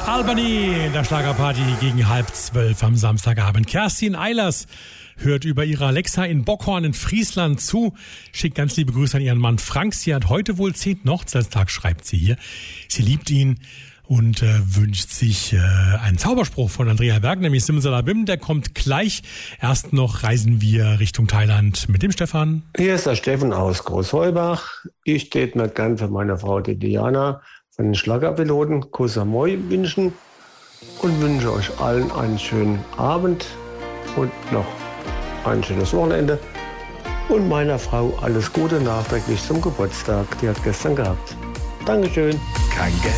Albany in der Schlagerparty gegen 11:30 am Samstagabend. Kerstin Eilers hört über ihre Alexa in Bockhorn in Friesland zu. Schickt ganz liebe Grüße an ihren Mann Frank. Sie hat heute wohl 10. Hochzeitstag, schreibt sie hier. Sie liebt ihn und wünscht sich einen Zauberspruch von Andrea Berg, nämlich Simsalabim. Der kommt gleich. Erst noch reisen wir Richtung Thailand mit dem Stefan. Hier ist der Steffen aus Großheubach. Ich tät mir gern für meine Frau, die Diana, von den Schlagerpiloten Kuss Amoi wünschen und wünsche euch allen einen schönen Abend und noch ein schönes Wochenende. Und meiner Frau alles Gute nachträglich zum Geburtstag. Die hat gestern gehabt. Dankeschön. Kein Geld